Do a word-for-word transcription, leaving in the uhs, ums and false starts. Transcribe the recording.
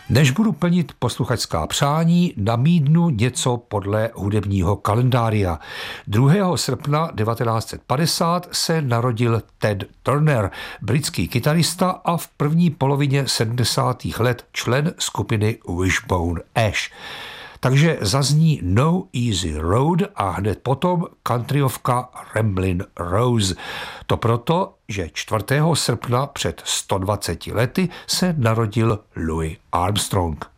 Než budu plnit posluchačská přání, namídnu něco podle hudebního kalendária. druhého srpna devatenáct set padesát se narodil Ted Turner, britský kytarista a v první polovině sedmdesátých let člen skupiny Wishbone Ash. Takže zazní No Easy Road a hned potom countryovka Ramblin' Rose. To proto, že čtvrtého srpna před sto dvaceti lety se narodil Louis Armstrong.